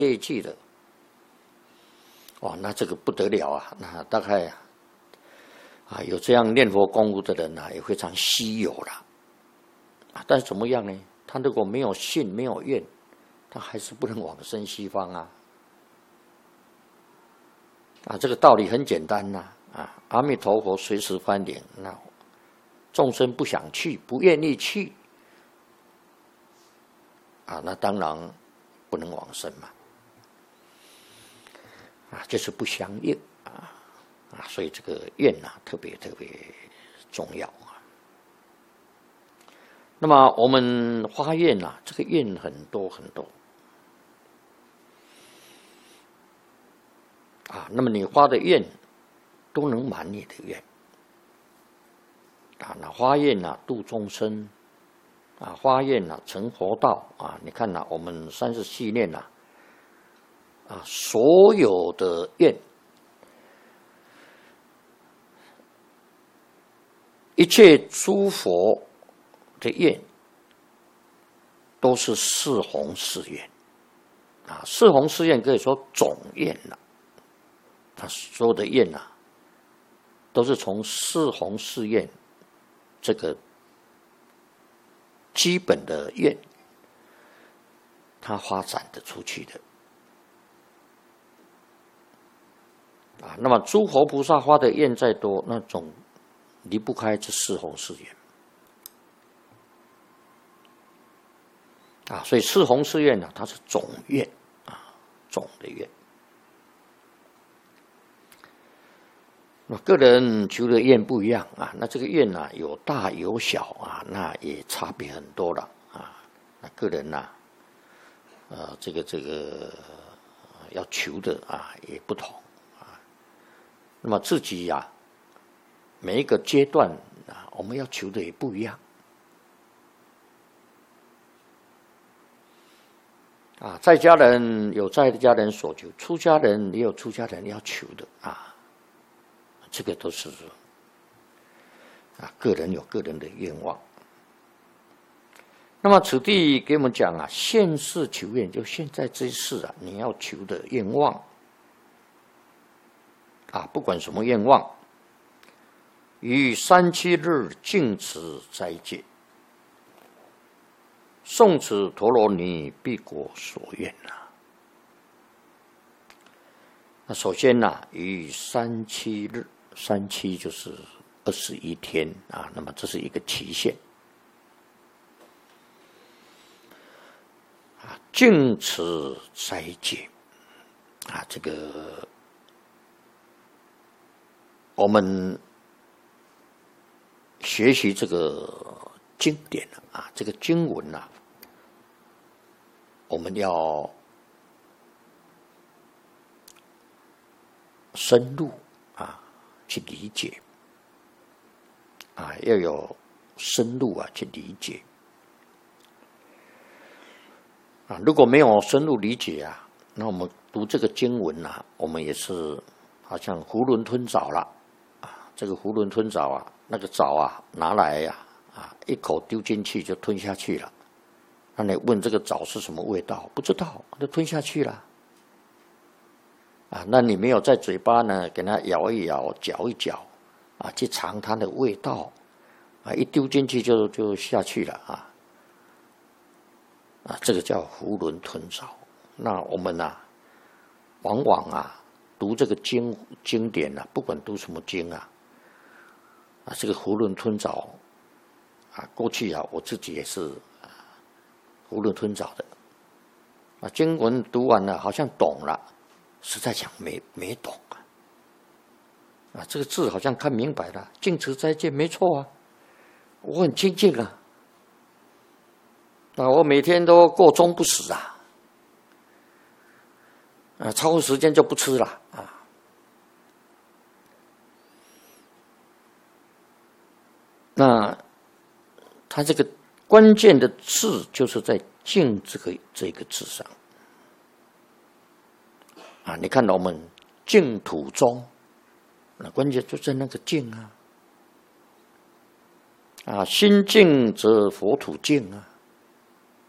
业绩的，哇，那这个不得了啊！那大概有这样念佛功夫的人也非常稀有了但是怎么样呢？他如果没有信，没有愿，他还是不能往生西方这个道理很简单阿弥陀佛随时欢迎，那众生不想去，不愿意去那当然不能往生嘛就是不相应所以这个愿特别特别重要那么我们发愿这个愿很多很多那么你发的愿都能满你的愿那发愿度众生发愿成佛道你看我们34念所有的愿，一切诸佛的愿，都是四弘誓愿四弘誓愿可以说总愿他所有的愿都是从四弘誓愿这个基本的愿，它发展的出去的那么诸佛菩萨发的愿再多，那总离不开这四弘誓愿所以四弘誓愿它是总愿总的愿。那个人求的愿不一样那这个愿有大有小那也差别很多了那个人这个要求的也不同那么自己每一个阶段我们要求的也不一样在家人有在家人所求，出家人也有出家人要求的这个都是个人有个人的愿望。那么此地给我们讲现世求愿，就现在这一世你要求的愿望不管什么愿望，于37日净持斋戒，诵持陀罗尼必果所愿那首先于37日，37就是21天那么这是一个期限净持斋戒这个我们学习这个经典这个经文我们要深入去理解要有深入去理解如果没有深入理解那我们读这个经文我们也是好像囫囵吞枣了这个囫囵吞枣那个枣拿来一口丢进去就吞下去了。那你问这个枣是什么味道？不知道，就吞下去了。那你没有在嘴巴呢，给它咬一咬、嚼一嚼去尝它的味道一丢进去就下去了这个叫囫囵吞枣。那我们往往读这个经典不管读什么经这个囫囵吞枣过去我自己也是囫囵吞枣的经文读完了好像懂了，实在讲没懂这个字好像看明白了，净持斋戒没错我很清净我每天都过中不死超过时间就不吃了那他这个关键的字就是在净这个字上你看到我们净土宗那关键就在那个净心净则佛土净